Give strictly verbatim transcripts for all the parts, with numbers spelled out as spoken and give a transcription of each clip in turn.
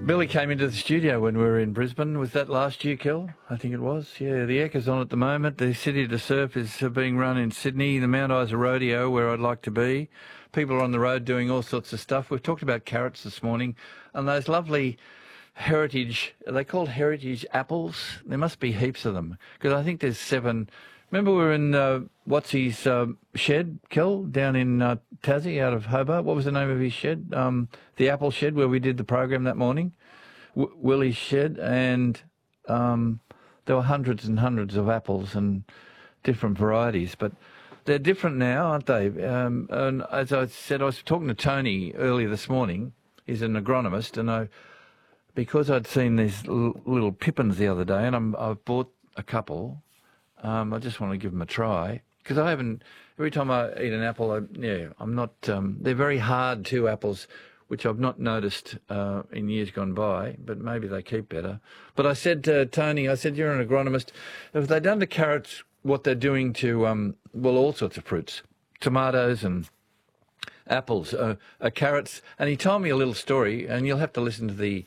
Billy came into the studio when we were in Brisbane. Was that last year, Kel? I think it was. Yeah, the Ekka's on at the moment. The City to Surf is uh, being run in Sydney. The Mount Isa Rodeo, where I'd like to be. People are on the road doing all sorts of stuff. We've talked about carrots this morning and those lovely heritage, are they called heritage apples? There must be heaps of them because I think there's seven. Remember we were in uh, what's his uh, shed, Kel, down in uh, Tassie out of Hobart. What was the name of his shed? Um, the apple shed where we did the program that morning. W- Willie's shed, and um, there were hundreds and hundreds of apples and different varieties, but they're different now, aren't they? Um, and as I said, I was talking to Tony earlier this morning. He's an agronomist, and I, because I'd seen these l- little pippins the other day, and I'm, I've bought a couple. Um, I just want to give them a try because I haven't. Every time I eat an apple, I, yeah, I'm not. Um, they're very hard too, apples, which I've not noticed uh, in years gone by. But maybe they keep better. But I said to Tony, I said, "You're an agronomist. Have they done to carrots what they're doing to um, well, all sorts of fruits, tomatoes and apples, uh, uh, carrots?" And he told me a little story, and you'll have to listen to the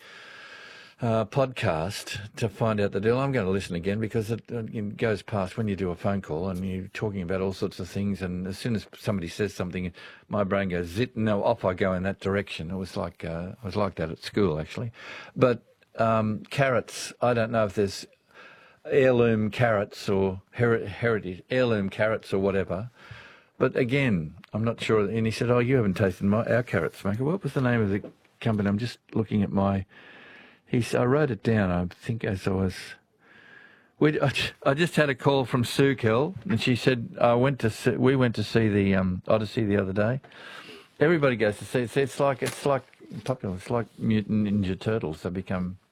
Uh, podcast to find out the deal. I'm going to listen again because it, it goes past when you do a phone call and you're talking about all sorts of things, and as soon as somebody says something, my brain goes zit, and no, off I go in that direction. It was like uh, I was like that at school actually. But um, carrots, I don't know if there's heirloom carrots or heri- heritage heirloom carrots or whatever. But again, I'm not sure. And he said, "Oh, you haven't tasted my, our carrots, Maker." What was the name of the company? I'm just looking at my. He, I wrote it down, I think, as I was... We, I, I just had a call from Sue Kell, and she said, I went to see, we went to see the um, Odyssey the other day. Everybody goes to see it. It's like, it's like popular. It's like Mutant Ninja Turtles. They become